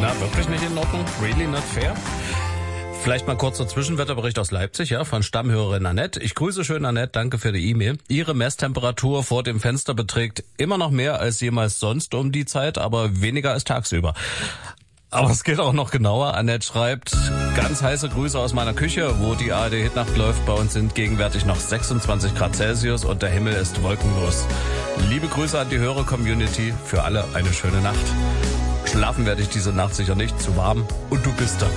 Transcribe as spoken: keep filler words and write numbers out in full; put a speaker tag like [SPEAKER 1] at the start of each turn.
[SPEAKER 1] Na, wirklich nicht in Ordnung? Really not fair? Vielleicht mal kurzer Zwischenwetterbericht aus Leipzig, ja, von Stammhörerin Annette. Ich grüße schön Annette, danke für die E-Mail. Ihre Messtemperatur vor dem Fenster beträgt immer noch mehr als jemals sonst um die Zeit, aber weniger als tagsüber. Aber es geht auch noch genauer. Annette schreibt, ganz heiße Grüße aus meiner Küche, wo die A R D-Hitnacht läuft. Bei uns sind gegenwärtig noch sechsundzwanzig Grad Celsius und der Himmel ist wolkenlos. Liebe Grüße an die Hörer-Community, für alle eine schöne Nacht. Schlafen werde ich diese Nacht sicher nicht, zu warm und du bist da.